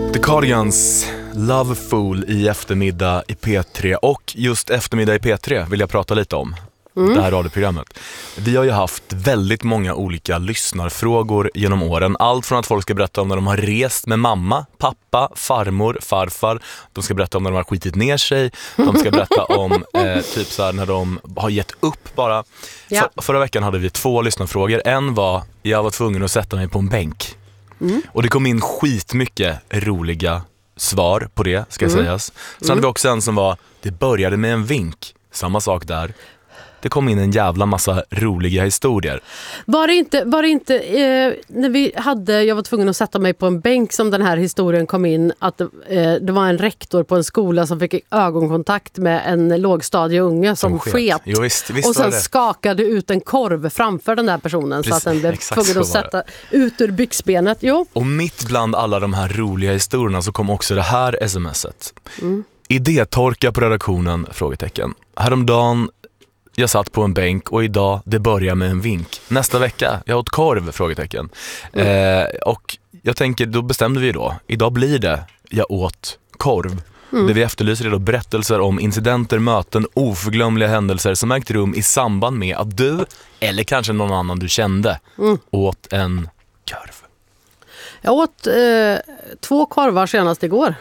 The Cardigans, Lovefool i eftermiddag i P3. Och just eftermiddag i P3 vill jag prata lite om det här radioprogrammet. Vi har ju haft väldigt många olika lyssnarfrågor genom åren. Allt från att folk ska berätta om när de har rest med mamma, pappa, farmor, farfar. De ska berätta om när de har skitit ner sig. De ska berätta om typ så här när de har gett upp bara. Ja. Förra veckan hade vi 2 lyssnarfrågor. En var, jag var tvungen att sätta mig på en bänk. Och det kom in skitmycket roliga svar på det, ska sägas. Sen hade vi också en som var, det började med en vink. Samma sak där. Det kom in en jävla massa roliga historier. Var det inte när vi hade, jag var tvungen att sätta mig på en bänk som den här historien kom in, att det var en rektor på en skola som fick ögonkontakt med en lågstadieunge som sket. Jo, visst och sen skakade ut en korv framför den där personen. Precis, så att den blev tvungen att sätta ut ur byxbenet. Jo. Och mitt bland alla de här roliga historierna så kom också det här smset. Idétorka på redaktionen? Frågetecken. Häromdagen jag satt på en bänk och idag det börjar med en vink. Nästa vecka, jag åt korv? Frågetecken. Och jag tänker, då bestämde vi då. Idag blir det, jag åt korv. Det vi efterlyser är då berättelser om incidenter, möten, oförglömliga händelser som ägt rum i samband med att du, eller kanske någon annan du kände, åt en korv. Jag åt 2 korvar senast igår.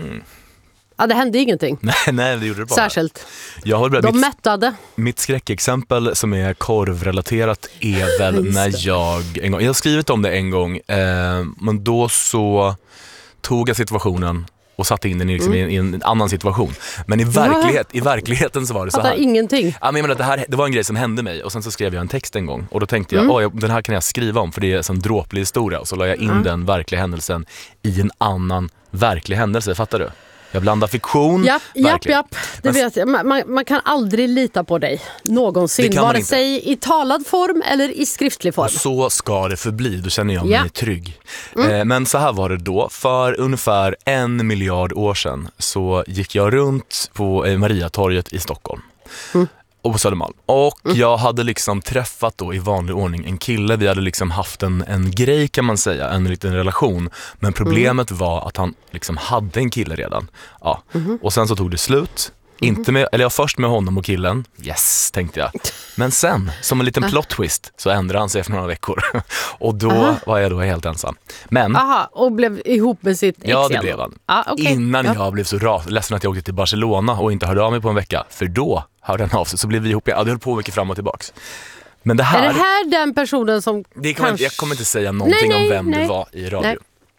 Ja, det hände ingenting. Nej, det gjorde det bara. Särskilt. De mättade. Mitt skräckexempel som är korvrelaterat är väl när jag har skrivit om det en gång, men då så tog jag situationen och satte in den i en annan situation. Men i verkligheten så var det så här. Ingenting. Ja, men det var en grej som hände mig och sen så skrev jag en text en gång och då tänkte jag, den här kan jag skriva om för det är en dråplig historia, och så la jag in den verkliga händelsen i en annan verklig händelse, fattar du? Jag blandar fiktion. Japp. Det vet jag. Man kan aldrig lita på dig. Någonsin. Vare sig i talad form eller i skriftlig form. Och så ska det förbli. Då känner jag mig trygg. Men så här var det då. För ungefär 1 miljard år sedan så gick jag runt på Mariatorget i Stockholm. Och på Södermalm. Och jag hade liksom träffat då i vanlig ordning en kille. Vi hade liksom haft en grej, kan man säga, en liten relation. Men problemet var att han liksom hade en kille redan. Ja. Och sen så tog det slut. Inte med, eller jag först med honom och killen. Yes, tänkte jag. Men sen, som en liten plot twist, så ändrade han sig efter några veckor. Och då var jag då helt ensam. Men och blev ihop med sitt ex. Ja, det blev han. Innan jag blev så ledsen att jag åkte till Barcelona och inte hörde av mig på en vecka. För då hörde han av sig, så blev vi ihop. Det höll på mycket fram och tillbaks. Men det här, är det här den personen som jag kommer inte säga någonting om vem det var i radio.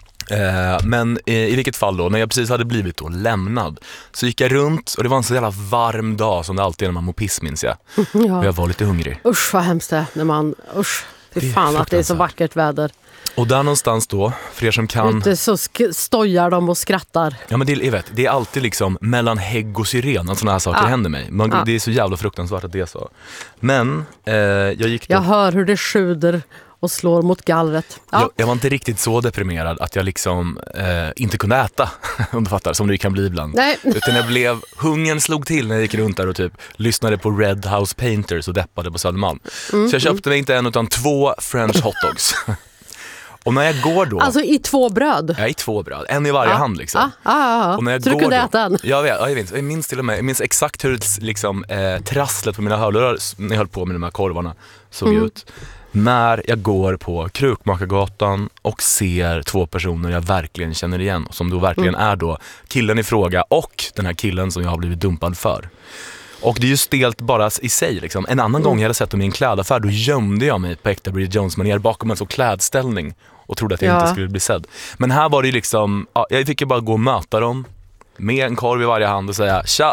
Men i vilket fall då, när jag precis hade blivit då lämnad, så gick jag runt och det var en så jävla varm dag som det alltid är när man mår piss, minns jag. Och jag var lite hungrig. Usch, vad hemskt det är när man, fy fan att det är så vackert väder. Och där någonstans då, för er som kan... Ute så stojar de och skrattar. Ja, men det är alltid liksom mellan hägg och syren att sådana här saker händer mig. Det är så jävla fruktansvärt att det är så. Men jag gick då... Jag hör hur det sjuder och slår mot gallret. Jag var inte riktigt så deprimerad att jag liksom inte kunde äta, om du fattar, som det kan bli ibland. Nej. Utan hungern slog till när jag gick runt där och typ lyssnade på Red House Painters och deppade på Södermalm. Så jag köpte mig inte en utan 2 French hotdogs. Och när jag går då... Alltså i 2 bröd? Ja, i 2 bröd. En i varje hand liksom. Och när jag så går du kunde äta en? Jag minns till och med. Jag minns exakt hur liksom, trasslet på mina hörlurar när jag höll på med de här korvarna såg ut. När jag går på Krukmakargatan och ser 2 personer jag verkligen känner igen. Som då verkligen är då killen i fråga och den här killen som jag har blivit dumpad för. Och det är ju stelt bara i sig liksom. En annan gång jag hade sett dem i en klädaffär, då gömde jag mig på äkta Bridget Jones-manér bakom en så klädställning och trodde att jag inte skulle bli sedd. Men här var det ju liksom, jag fick ju bara gå och möta dem med en korv i varje hand och säga tja.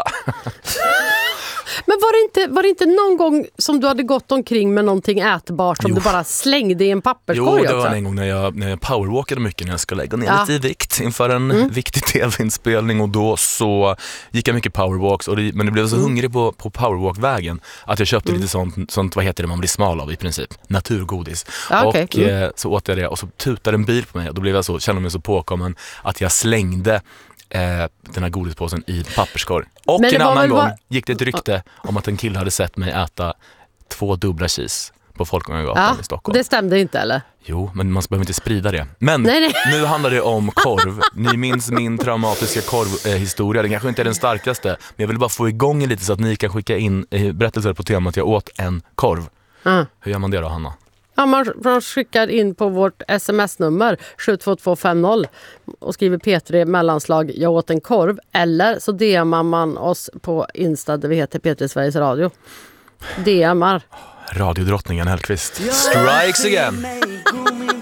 Men var det inte någon gång som du hade gått omkring med någonting ätbart som du bara slängde i en papperskorg? Jo, det var en gång när jag powerwalkade mycket när jag skulle lägga ner lite i vikt inför en viktig tv-inspelning, och då så gick jag mycket powerwalks, men det blev så hungrig på powerwalkvägen att jag köpte lite sånt, vad heter det man blir smal av i princip? Naturgodis. Och så åt jag det och så tutade en bil på mig och då blev jag så, kände mig så påkommen att jag slängde den här godispåsen i papperskorg. Och en annan gång gick det ett rykte om att en kille hade sett mig äta 2 dubbla cheese på Folkungagatan i Stockholm. Det stämde inte, eller? Jo, men man behöver inte sprida det. Men nu handlar det om korv. Ni minns min traumatiska korvhistoria. Den kanske inte är den starkaste, men jag vill bara få igång lite så att ni kan skicka in berättelser på temat jag åt en korv. Hur gör man det då, Hanna? Ja, man skickar in på vårt sms-nummer 72250 och skriver P3 mellanslag jag åt en korv. Eller så DMar man oss på Insta där vi heter P3 Sveriges Radio. DMar. Radiodrottningen Hellqvist. Strikes again!